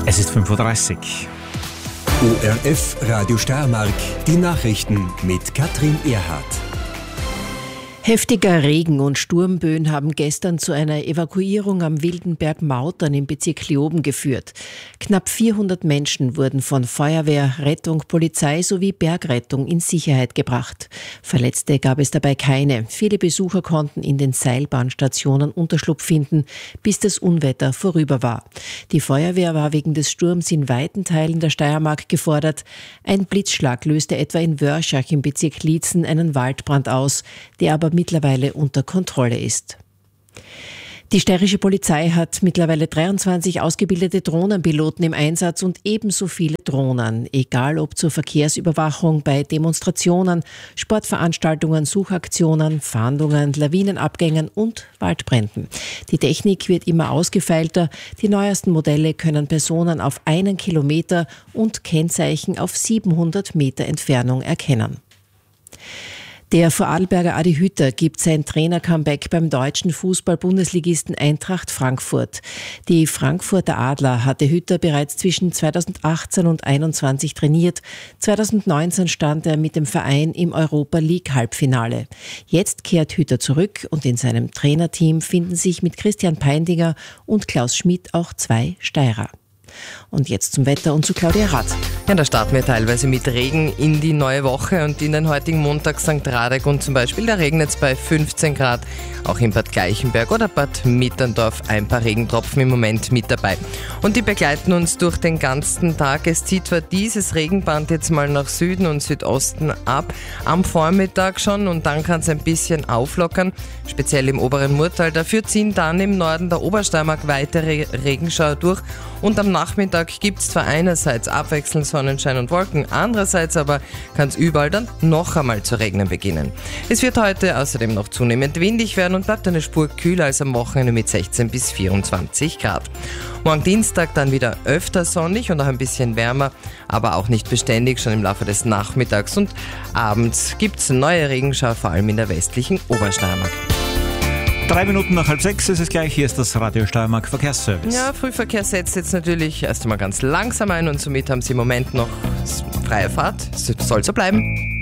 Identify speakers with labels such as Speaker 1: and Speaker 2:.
Speaker 1: Es ist 5:30 Uhr.
Speaker 2: ORF Radio Steiermark, die Nachrichten mit Katrin Erhardt.
Speaker 3: Heftiger Regen und Sturmböen haben gestern zu einer Evakuierung am Wildenberg-Mautern im Bezirk Leoben geführt. Knapp 400 Menschen wurden von Feuerwehr, Rettung, Polizei sowie Bergrettung in Sicherheit gebracht. Verletzte gab es dabei keine. Viele Besucher konnten in den Seilbahnstationen Unterschlupf finden, bis das Unwetter vorüber war. Die Feuerwehr war wegen des Sturms in weiten Teilen der Steiermark gefordert. Ein Blitzschlag löste etwa in Wörschach im Bezirk Liezen einen Waldbrand aus, der aber mittlerweile unter Kontrolle ist. Die steirische Polizei hat mittlerweile 23 ausgebildete Drohnenpiloten im Einsatz und ebenso viele Drohnen, egal ob zur Verkehrsüberwachung bei Demonstrationen, Sportveranstaltungen, Suchaktionen, Fahndungen, Lawinenabgängen und Waldbränden. Die Technik wird immer ausgefeilter. Die neuesten Modelle können Personen auf 1 Kilometer und Kennzeichen auf 700 Meter Entfernung erkennen. Der Vorarlberger Adi Hütter gibt sein Trainer-Comeback beim deutschen Fußball-Bundesligisten Eintracht Frankfurt. Die Frankfurter Adler hatte Hütter bereits zwischen 2018 und 2021 trainiert. 2019 stand er mit dem Verein im Europa-League-Halbfinale. Jetzt kehrt Hütter zurück und in seinem Trainerteam finden sich mit Christian Peindinger und Klaus Schmidt auch 2 Steirer. Und jetzt zum Wetter und zu Claudia Rath.
Speaker 4: Ja, da starten wir teilweise mit Regen in die neue Woche und in den heutigen Montag St. Radek und zum Beispiel, da regnet es bei 15 Grad, auch in Bad Gleichenberg oder Bad Mitterndorf ein paar Regentropfen im Moment mit dabei. Und die begleiten uns durch den ganzen Tag. Es zieht zwar dieses Regenband jetzt mal nach Süden und Südosten ab, am Vormittag schon und dann kann es ein bisschen auflockern, speziell im oberen Murtal. Dafür ziehen dann im Norden der Obersteiermark weitere Regenschauer durch und am Nachmittag gibt es zwar einerseits abwechselnd Sonnenschein und Wolken, andererseits aber kann es überall dann noch einmal zu regnen beginnen. Es wird heute außerdem noch zunehmend windig werden und bleibt eine Spur kühler als am Wochenende mit 16 bis 24 Grad. Morgen Dienstag dann wieder öfter sonnig und auch ein bisschen wärmer, aber auch nicht beständig. Schon im Laufe des Nachmittags und Abends gibt es neue Regenschauer, vor allem in der westlichen Obersteiermark.
Speaker 1: 3 Minuten nach 5:30 ist es gleich. Hier ist das Radio Steiermark Verkehrsservice.
Speaker 4: Ja, Frühverkehr setzt jetzt natürlich erst einmal ganz langsam ein und somit haben Sie im Moment noch freie Fahrt. Das soll so bleiben.